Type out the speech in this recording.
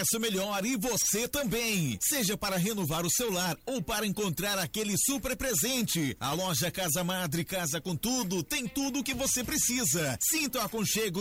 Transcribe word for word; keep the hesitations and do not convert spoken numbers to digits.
melhor e você também. Seja para renovar o seu lar ou para encontrar aquele super presente. A loja Casa Madre Casa com Tudo tem tudo o que você precisa. Sinta o aconchego